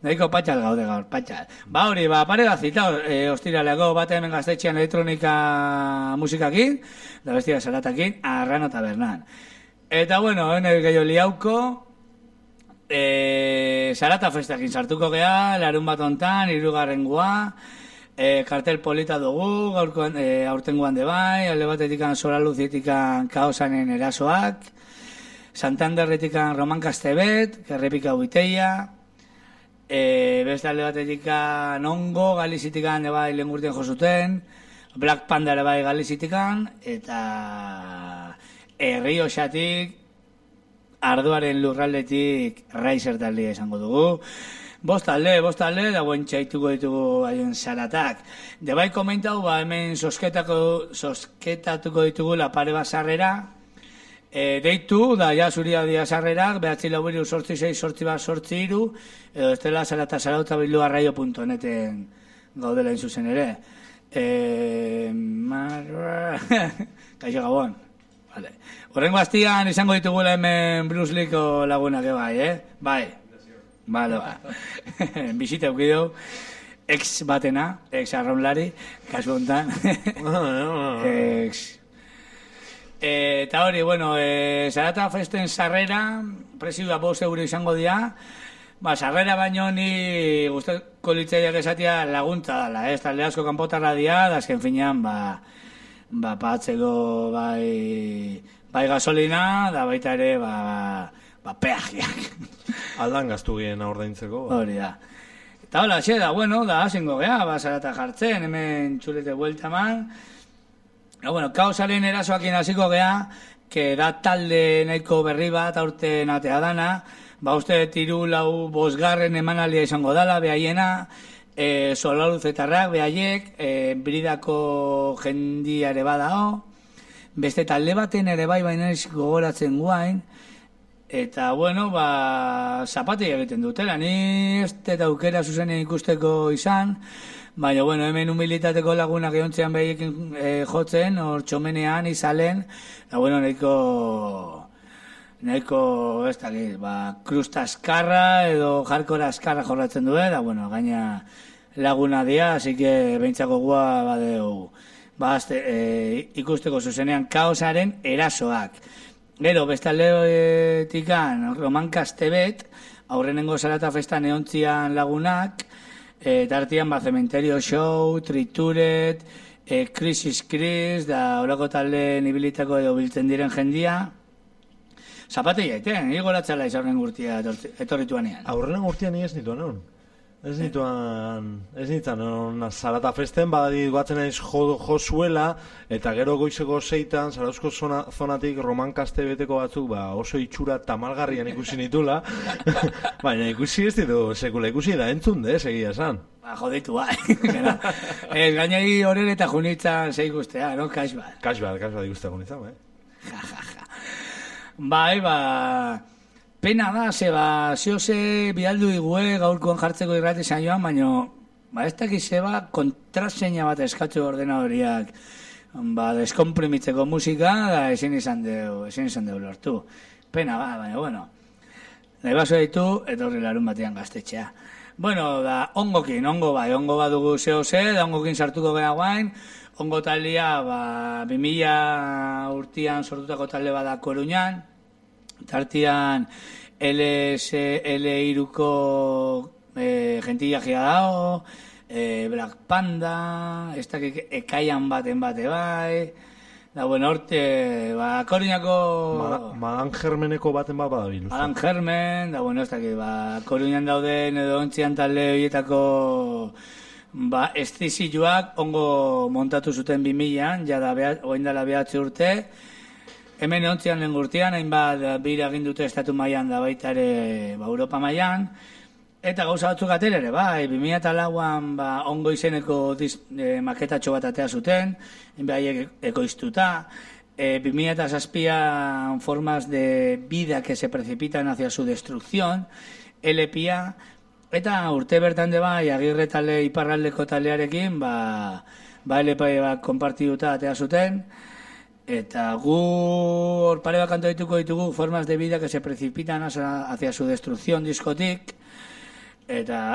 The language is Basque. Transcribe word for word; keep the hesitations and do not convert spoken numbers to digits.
Nahiko patxal gaude gaur, patxal. Ba hori, ba, pare bat zita, e, ostiraleko bat hemen gaztetxean elektronika musikakin, da bestia zaratakin, Arrano Tabernan. Eta bueno, hene gehiago liauko, e, zarata festakin sartuko geha, larun bat ontan, irugarrengoa, e, kartel polita dugu, gaurkoan, e, aurtengoan de bai, alde batetikan Solaluzitikan Kaosanen erasoak, Santanderretikan Roman Castebet, Kerrepika Uiteia, E, beste alde batetik Nongo, Galizitikan de bai lengurten josuten, Black Panda ere bai Galizitikan, eta Errioxatik, Ardoaren lurraldetik Raizer taldea izango dugu. Bost talde, bost talde, da buen txaituko ditugu haien zaratak. De bai komentau, ba, hemen sosketako, sosketatuko ditugu la pare bat sarrera, E, deitu, da, ja, zuria dia sarrerak, behatzi lau biru, sortzi sei, sortzi bat, sortzi iru, edo estela zarata zarauta bilua raio punto neten gaudela inzuzen ere. E, marra... Kaixo gabon. Vale. Horrengo aztian izango ditugula hemen Bruce Leeko lagunak bai, eh? Bai. Vale, ba. Bizita eukideu. Ex batena, ex arraunlari, kasu hontan. Ex... Eta hori, bueno, e, zarata festen sarrera, presioa bost euro izango dira, ba, sarrera baino ni guztako litzaiak esatia laguntza dala, ez, talde asko kanpotarra dira, da azken finean, ba, ba, patzeko, bai, bai gasolina, da baita ere, ba, ba, peajiak. Aldan gaztu gien ordaintzeko. Ba. Hori da. Eta hola, xe, da, bueno, da, asingo geha, ba, zarata jartzen, hemen txulete buelta man. No, bueno, Kaosaren erasoakin hasiko gea, que da talde nahiko berri bat aurten atea dana, ba uste tiru lau bosgarren emanalia izango dala, behaiena, e, Solaluzetarrak, behaiek, e, Bridako jendia ere badao, beste talde baten ere bai baina ez gogoratzen guain, eta bueno, ba, zapatei egiten dutela, ni ez eta aukera zuzenen ikusteko izan, baina, bueno, hemen humilitateko lagunak egontzean behiekin e, jotzen, hor txomenean, izalen, eta, bueno, nahiko, nahiko, ez da, ba, krusta askarra edo jarkora askarra jorratzen du, eta, bueno, gaina laguna dia, así que behintzako gua badeu, ba, azte, e, ikusteko zuzenean Kaosaren erasoak. Gero, bestaldeetikan, Roman Castebet, aurrenengo zarata festan eontzian lagunak, E, tartian, ba, Cementerio Show, Trituret, e, Crisis Chris, da horako talde nibilitako edo biltzen diren jendia. Zapatei eten, higo latzala izarren gurtia etorrituan ean. Aurrenen gurtia ni ez nituan egon. Ez nituan, ez nituan, zarata festen, badadi batzen naiz jo, jo zuela, eta gero goizeko zeitan, zarauzko zona, zonatik Roman Castebeteko batzuk, ba, oso itxura tamalgarrian ikusi nitula, baina ikusi ez ditu, sekula ikusi da entzun, de, segia esan. Ba, joditu, bai. Ez gainai horren eta junitzan ze ikustea, no? Kaxbat. Kaxbat, kaxbat ikustea junitzan, bai. Ja, ja, ja. Bai, ba... Pena da, ze ba, zehose bialdu igue gaurkoan jartzeko irrati izan joan, baina ba, ez dakiz zeba kontraseina bat eskatzu ordenadoriak ba, deskomprimitzeko musika, da ezin izan deu, ezin izan deu lortu. Pena ba, baina, bueno, nahi baso ditu, eta horri larun batean gaztetxea. Bueno, da, ongokin, ongo bai, ongo badugu zehose, da ongokin sartuko geha guain, ongo taldea, ba, bi mila urtian sortutako talde bada Koruñan, tartian L S L iruko e, gentilla gia dao, e, Black Panda, ez dakik ekaian baten bate bai, da bueno, horte, ba, Koruñako... Madan Germeneko baten bat badabilu. Madan Germen, da bueno, ez dakik, ba, Koruñan dauden edo ontzian talde horietako ba, estizioak ongo montatu zuten bi milaan, ja da, oain dela behatzi urte, hemen ontzian lehen gurtian, hainbat bira egin dute estatu mailan da baita ere ba, Europa mailan, eta gauza batzuk atera ere, bai, bi mila lauan ba, ongo izeneko diz, e, maketatxo bat atea zuten, haiek ekoiztuta, e, bi mila zazpian formas de vida que se precipitan hacia su destrucción, L P A, eta urte bertan de bai, Agirre tale iparraldeko talearekin, ba, ba L P A bat konpartituta atea zuten, eta gu hor pare bat kanto dituko ditugu formas de vida que se precipitan hacia su destrucción diskotik, eta